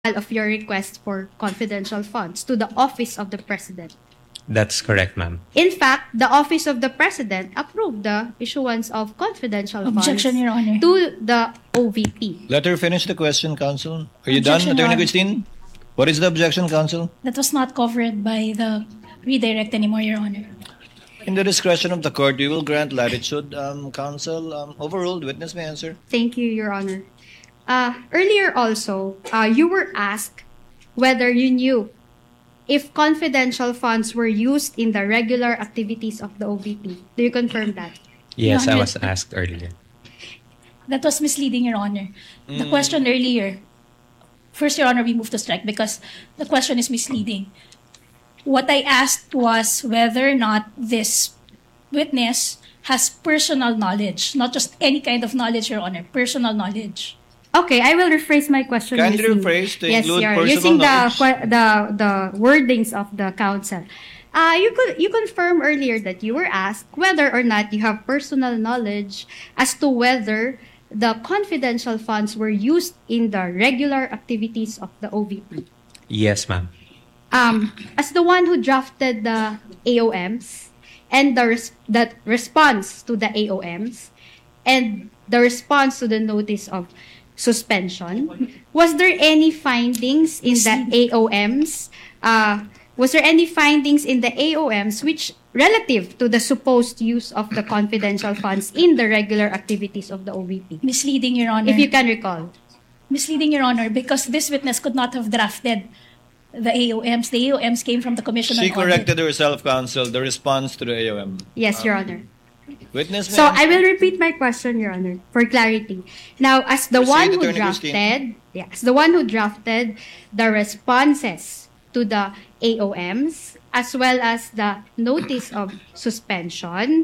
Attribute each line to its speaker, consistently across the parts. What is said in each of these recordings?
Speaker 1: of your request for confidential funds to the Office of the President.
Speaker 2: That's correct, ma'am.
Speaker 1: In fact, the Office of the President approved the issuance of confidential
Speaker 3: Objection,
Speaker 1: funds
Speaker 3: Your Honor.
Speaker 1: to the OVP.
Speaker 4: Let her finish the question, counsel. Are you
Speaker 3: Objection,
Speaker 4: done,
Speaker 3: Your
Speaker 4: Attorney
Speaker 3: Honor.
Speaker 4: Christine? What is the objection, counsel?
Speaker 3: That was not covered by the redirect anymore, Your Honor.
Speaker 4: In the discretion of the court, we will grant latitude. Counsel, overruled. Witness may answer.
Speaker 1: Thank you, Your Honor. Earlier also, you were asked whether you knew if confidential funds were used in the regular activities of the OVP. Do you confirm that?
Speaker 2: Yes,
Speaker 3: Your
Speaker 2: I
Speaker 3: Honor.
Speaker 2: was asked earlier.
Speaker 3: That was misleading, Your Honor. The question earlier, first, Your Honor, we move to strike because the question is misleading. What I asked was whether or not this witness has personal knowledge, not just any kind of knowledge, Your Honor, personal knowledge.
Speaker 1: Okay, I will rephrase my question.
Speaker 4: Kindly
Speaker 1: using-
Speaker 4: rephrase to
Speaker 1: yes,
Speaker 4: include
Speaker 1: Your Honor,
Speaker 4: personal
Speaker 1: using
Speaker 4: knowledge.
Speaker 1: the wordings of the counsel. You confirmed earlier that you were asked whether or not you have personal knowledge as to whether the confidential funds were used in the regular activities of the OVP.
Speaker 2: Yes, ma'am.
Speaker 1: As the one who drafted the AOMs and the response to the AOMs and the response to the notice of suspension, was there any findings in the AOMs? Was there any findings in the AOMs which relative to the supposed use of the confidential funds in the regular activities of the OVP?
Speaker 3: Misleading, Your Honor.
Speaker 1: If you can recall.
Speaker 3: Misleading, Your Honor, because this witness could not have drafted the AOMs. The AOMs came from the Commission
Speaker 4: She
Speaker 3: on Audit.
Speaker 4: corrected herself, counsel, the response to the AOM.
Speaker 1: Yes, Your Honor.
Speaker 4: Witness may
Speaker 1: So
Speaker 4: answer.
Speaker 1: I will repeat my question, Your Honor, for clarity. Now, as the
Speaker 4: Proceed,
Speaker 1: one who
Speaker 4: Attorney
Speaker 1: drafted, as the one who drafted the responses to the AOMs as well as the notice of suspension,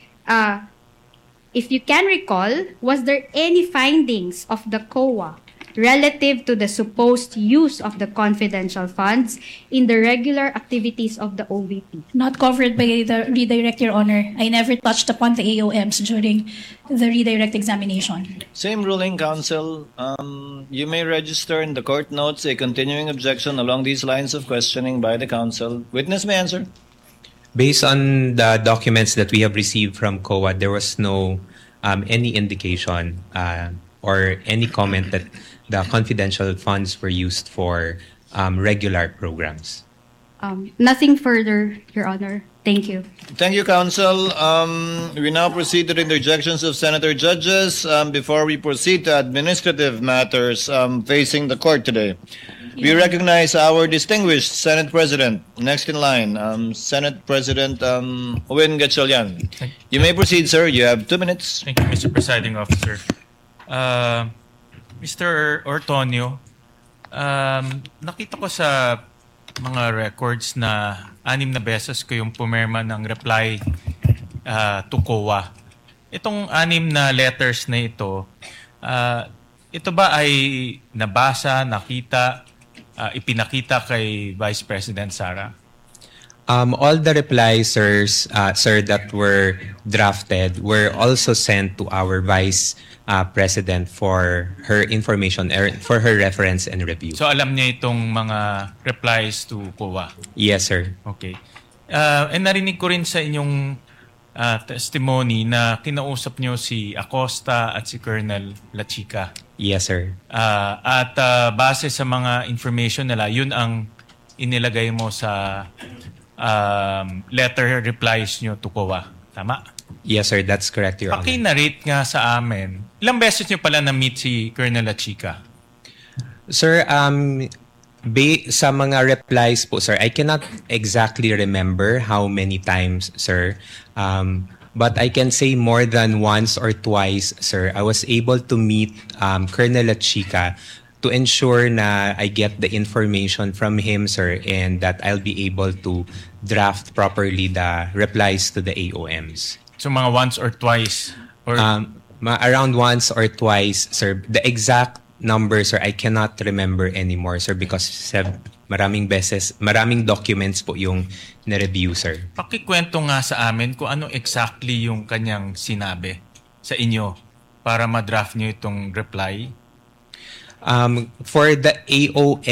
Speaker 1: if you can recall, was there any findings of the COA relative to the supposed use of the confidential funds in the regular activities of the OVP?
Speaker 3: Not covered by the redirect, Your Honor. I never touched upon the AOMs during the redirect examination.
Speaker 4: Same ruling, counsel. You may register in the court notes a continuing objection along these lines of questioning by the counsel. Witness may answer.
Speaker 2: Based on the documents that we have received from COA, there was no any indication or any comment that the confidential funds were used for regular programs.
Speaker 1: Nothing further, Your Honor. Thank you.
Speaker 4: Thank you, counsel. We now proceed to the interjections of senator judges. Before we proceed to administrative matters facing the court today, we recognize our distinguished Senate President. Next in line, Senate President Owen Gatchalian. You may proceed, sir. You have 2 minutes.
Speaker 5: Thank you, Mr. Presiding Officer. Mr. Ortonio, nakita ko sa mga records na 6 na beses ko yung pumirma ng reply to COA. Itong 6 na letters na ito ba ay nabasa, nakita, ipinakita kay Vice President Sara?
Speaker 2: All the replies, sir, that were drafted were also sent to our Vice President for her information, for her reference and review.
Speaker 5: So alam niya itong mga replies to COA?
Speaker 2: Yes, sir.
Speaker 5: Okay. And narinig ko rin sa inyong testimony na kinausap niyo si Acosta at si Colonel Lachica.
Speaker 2: Yes, sir.
Speaker 5: At base sa mga information nila, yun ang inilagay mo sa letter replies niyo to COA. Tama?
Speaker 2: Yes, sir. That's correct, Your Honor.
Speaker 5: Paki-narrate nga sa amin, ilang beses niyo pala na-meet si Colonel Lachica?
Speaker 2: Sir, sa mga replies po, sir, I cannot exactly remember how many times, sir. But I can say more than once or twice, sir, I was able to meet Colonel Lachica to ensure na I get the information from him, sir, and that I'll be able to draft properly the replies to the AOMs.
Speaker 5: So mga once or twice? Or
Speaker 2: Around once or twice, sir. The exact number, sir, I cannot remember anymore, sir, because maraming documents po yung na-review, sir.
Speaker 5: Pakikwento nga sa amin kung ano exactly yung kanyang sinabi sa inyo para ma-draft niyo itong reply.
Speaker 2: For the AOM